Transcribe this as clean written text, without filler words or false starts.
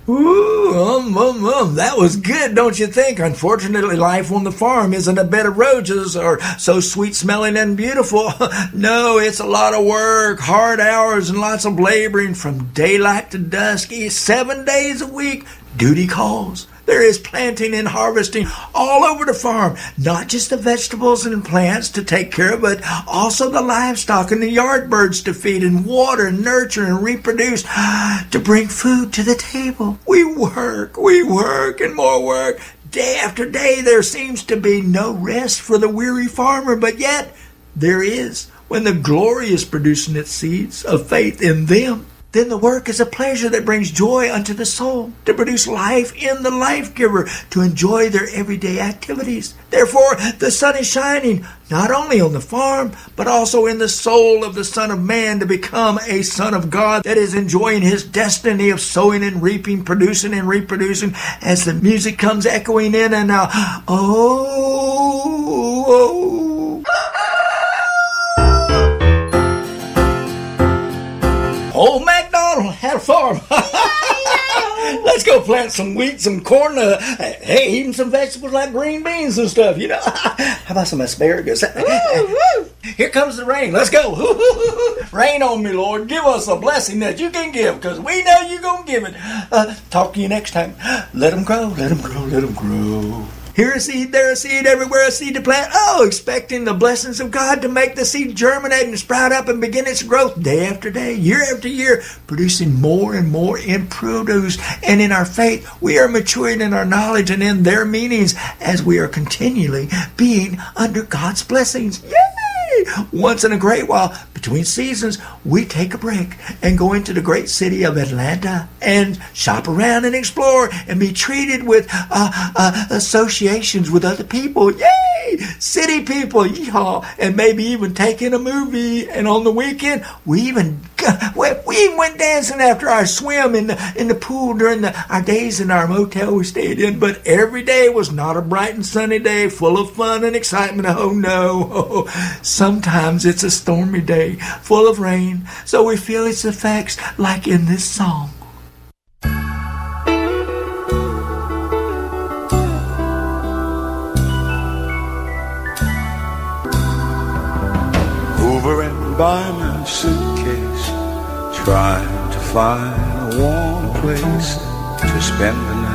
Ooh, that was good, don't you think? Unfortunately, life on the farm isn't a bed of roses or so sweet-smelling and beautiful. No, it's a lot of work, hard hours, and lots of laboring from daylight to dusk, 7 days a week. Duty calls. There is planting and harvesting all over the farm, not just the vegetables and plants to take care of, but also the livestock and the yard birds to feed and water and nurture and reproduce to bring food to the table. We work, and more work. Day after day, there seems to be no rest for the weary farmer, but yet there is when the glory is producing its seeds of faith in them. Then the work is a pleasure that brings joy unto the soul, to produce life in the life giver, to enjoy their everyday activities. Therefore, the sun is shining, not only on the farm, but also in the soul of the Son of Man, to become a Son of God that is enjoying his destiny of sowing and reaping, producing and reproducing, as the music comes echoing in and out. Oh. Old MacDonald had a farm. Let's go plant some wheat, some corn, hey, even some vegetables like green beans and stuff, you know. How about some asparagus? Here comes the rain. Let's go. Rain on me, Lord. Give us a blessing that you can give, because we know you're going to give it. Talk to you next time. Let them grow, let them grow, let them grow. Here a seed, there a seed, everywhere a seed to plant. Oh, expecting the blessings of God to make the seed germinate and sprout up and begin its growth day after day, year after year, producing more and more in produce. And in our faith, we are maturing in our knowledge and in their meanings as we are continually being under God's blessings. Yay! Once in a great while, between seasons, we take a break and go into the great city of Atlanta and shop around and explore and be treated with associations with other people. Yay! City people, yeehaw! And maybe even take in a movie. And on the weekend, we even went dancing after our swim in the pool during our days in our motel we stayed in. But every day was not a bright and sunny day full of fun and excitement. Oh no! Sometimes it's a stormy day full of rain, so we feel its effects like in this song. Hovering by my suitcase, trying to find a warm place to spend the night.